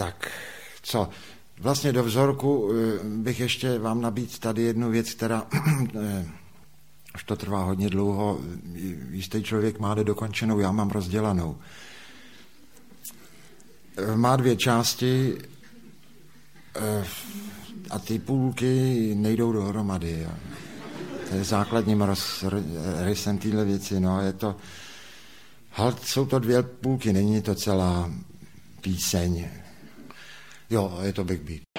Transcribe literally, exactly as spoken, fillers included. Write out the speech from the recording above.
tak, co? Vlastně do vzorku bych ještě vám nabídl tady jednu věc, která, už to trvá hodně dlouho, jistý člověk má nedokončenou, já mám rozdělanou. Má dvě části a ty půlky nejdou dohromady. To je základním rysem téhle věci. No, je to, halt, jsou to dvě půlky, není to celá píseň. Jo, je to Backbeat.